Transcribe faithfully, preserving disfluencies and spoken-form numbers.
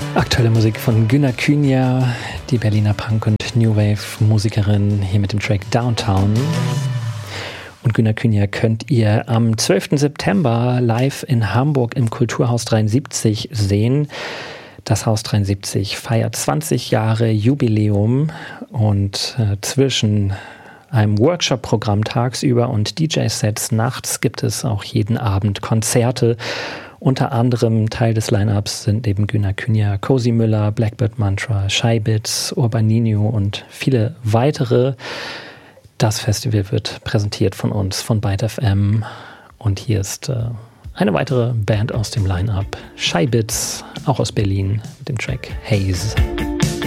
Aktuelle Musik von Günner Künja, die Berliner Punk- und New Wave-Musikerin, hier mit dem Track Downtown. Und Günner Künja könnt ihr am zwölften September live in Hamburg im Kulturhaus dreiundsiebzig sehen. Das Haus dreiundsiebzig feiert zwanzig Jahre Jubiläum und äh, zwischen einem Workshop-Programm tagsüber und D J-Sets nachts gibt es auch jeden Abend Konzerte. Unter anderem Teil des Line-Ups sind neben Günner Künja, Cozy Müller, Blackbird Mantra, Scheibitz, Urbaninho und viele weitere. Das Festival wird präsentiert von uns, von Byte F M. Und hier ist äh, eine weitere Band aus dem Line-Up, Scheibitz, auch aus Berlin, mit dem Track Haze.